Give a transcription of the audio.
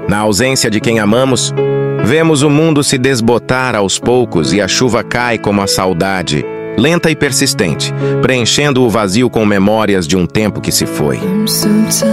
Na ausência de quem amamos, vemos o mundo se desbotar aos poucos e a chuva cai como a saudade, lenta e persistente, preenchendo o vazio com memórias de um tempo que se foi.